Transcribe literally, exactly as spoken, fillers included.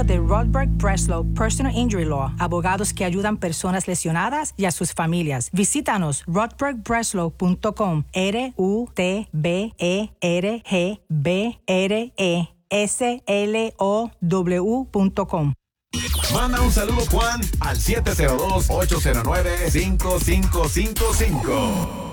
abogado de Rodberg Breslow Personal Injury Law, abogados que ayudan personas lesionadas y a sus familias. Visítanos rodberg breslow punto com, R U T B E R G B R E S L O W punto com. Manda un saludo, Juan, al siete cero dos, ocho cero nueve, cinco cinco cinco cinco.